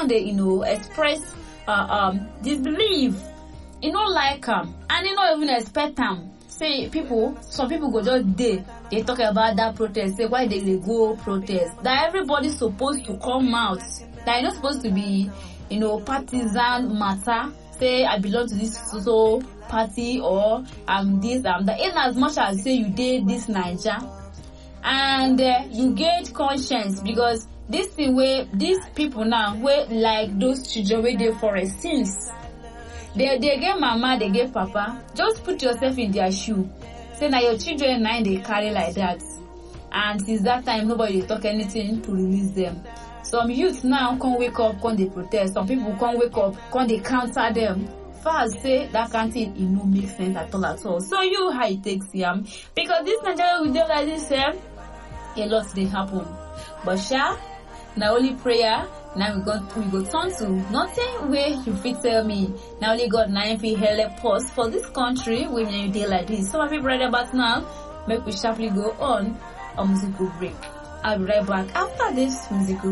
come they express disbelief. Like and even expect say some people go just they talk about that protest, say why they go protest, that everybody's supposed to come out, that it's not supposed to be partisan matter, say I belong to this so party or this that. In as much as say you did this Niger and you get conscience, because this thing where these people now where like those children where they forest since they get mama, they get papa, just put yourself in their shoe. Say now your children now they carry like that, and since that time nobody talk anything to release them. Some youth now can't wake up, can't they protest. Some people can't wake up, can't they counter them. First say that can't it no make sense at all. So you how it takes because this Nigeria we do like this a lot they happen. But now only prayer. Now we go turn to nothing where you fit tell me. Now only God 9 feet help us for this country when you day like this. So my people right about now, make we sharply go on a musical break. I'll be right back after this musical